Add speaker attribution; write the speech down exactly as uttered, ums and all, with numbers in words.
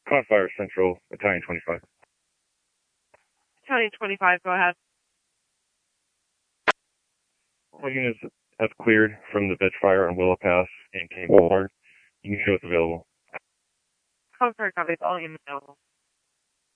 Speaker 1: Cloudfire Central, Italian twenty-five.
Speaker 2: Italian twenty-five, go ahead.
Speaker 1: All units have cleared from the bitch fire on Willow Pass and King Boulevard. You can show us available.
Speaker 2: Cloudfire copies, all units available.